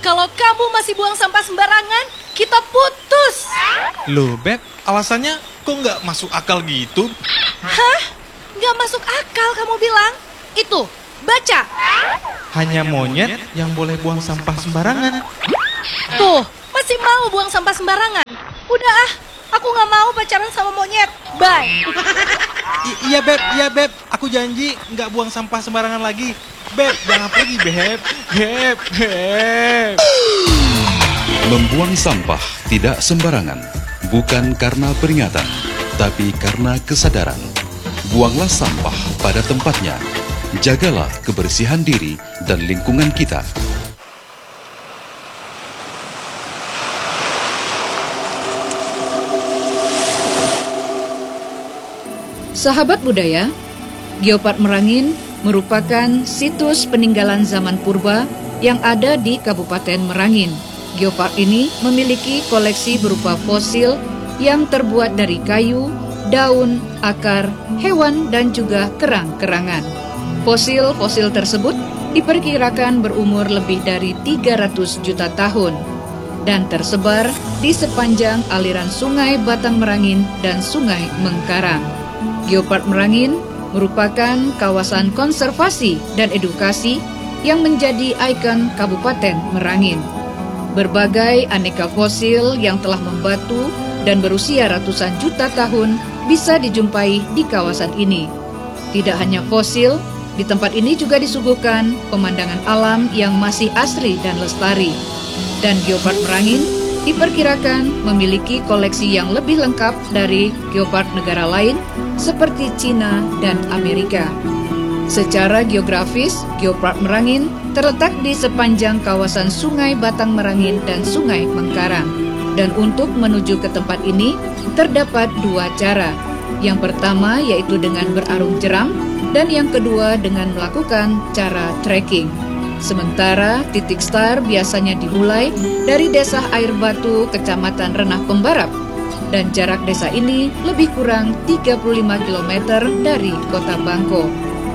Kalau kamu masih buang sampah sembarangan, kita putus. Loh, Beb, alasannya kok nggak masuk akal gitu? Hah? Nggak masuk akal kamu bilang? Itu, baca. Hanya monyet yang boleh buang sampah sembarangan. Tuh, masih mau buang sampah sembarangan. Udah ah, aku nggak mau pacaran sama monyet. Bye. Iya Beb, aku janji nggak buang sampah sembarangan lagi. Beb, jangan pergi Beb. Beb. Membuang sampah tidak sembarangan, bukan karena peringatan, tapi karena kesadaran. Buanglah sampah pada tempatnya. Jagalah kebersihan diri dan lingkungan kita. Sahabat budaya, Geopark Merangin merupakan situs peninggalan zaman purba yang ada di Kabupaten Merangin. Geopark ini memiliki koleksi berupa fosil yang terbuat dari kayu, daun, akar, hewan, dan juga kerang-kerangan. Fosil-fosil tersebut diperkirakan berumur lebih dari 300 juta tahun dan tersebar di sepanjang aliran Sungai Batang Merangin dan Sungai Mengkarang. Geopark Merangin merupakan kawasan konservasi dan edukasi yang menjadi ikon Kabupaten Merangin. Berbagai aneka fosil yang telah membatu dan berusia ratusan juta tahun bisa dijumpai di kawasan ini. Tidak hanya fosil, di tempat ini juga disuguhkan pemandangan alam yang masih asri dan lestari. Dan Geopark Merangin diperkirakan memiliki koleksi yang lebih lengkap dari geopark negara lain seperti Cina dan Amerika. Secara geografis, Geopark Merangin terletak di sepanjang kawasan Sungai Batang Merangin dan Sungai Mengkarang. Dan untuk menuju ke tempat ini, terdapat dua cara. Yang pertama yaitu dengan berarung jeram, dan yang kedua dengan melakukan cara trekking. Sementara titik start biasanya dimulai dari Desa Air Batu, Kecamatan Renah Pembarap, dan jarak desa ini lebih kurang 35 km dari Kota Bangko.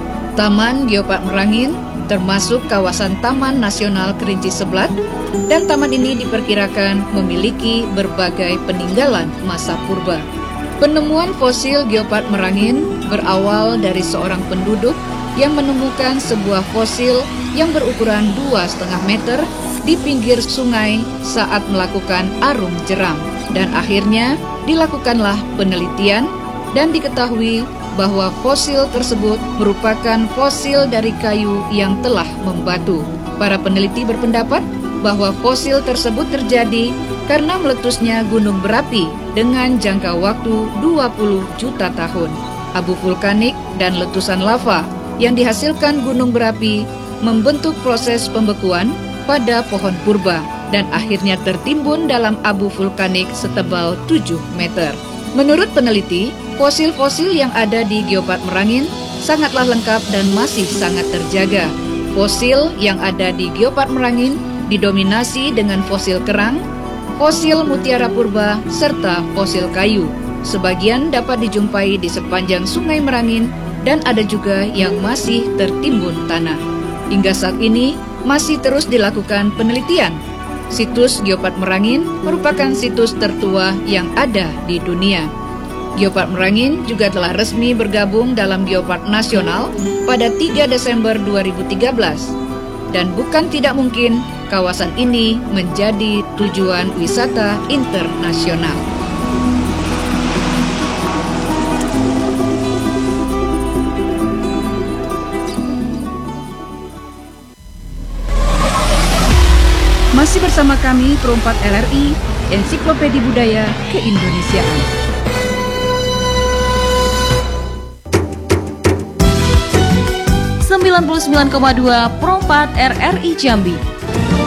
Taman Geopark Merangin termasuk kawasan Taman Nasional Kerinci Seblat, dan taman ini diperkirakan memiliki berbagai peninggalan masa purba. Penemuan fosil Geopark Merangin berawal dari seorang penduduk yang menemukan sebuah fosil yang berukuran 2,5 meter di pinggir sungai saat melakukan arung jeram. Dan akhirnya dilakukanlah penelitian dan diketahui bahwa fosil tersebut merupakan fosil dari kayu yang telah membatu. Para peneliti berpendapat bahwa fosil tersebut terjadi karena meletusnya gunung berapi dengan jangka waktu 20 juta tahun. Abu vulkanik dan letusan lava yang dihasilkan gunung berapi membentuk proses pembekuan pada pohon purba dan akhirnya tertimbun dalam abu vulkanik setebal 7 meter. Menurut peneliti, fosil-fosil yang ada di Geopark Merangin sangatlah lengkap dan masih sangat terjaga. Fosil yang ada di Geopark Merangin didominasi dengan fosil kerang, fosil mutiara purba, serta fosil kayu. Sebagian dapat dijumpai di sepanjang Sungai Merangin dan ada juga yang masih tertimbun tanah. Hingga saat ini masih terus dilakukan penelitian. Situs Geopark Merangin merupakan situs tertua yang ada di dunia. Geopark Merangin juga telah resmi bergabung dalam Geopark Nasional pada 3 Desember 2013. Dan bukan tidak mungkin kawasan ini menjadi tujuan wisata internasional. Masih bersama kami Perumpat LRI, Ensiklopedia Budaya Keindonesiaan. 99,2 Perumpat RRI Jambi.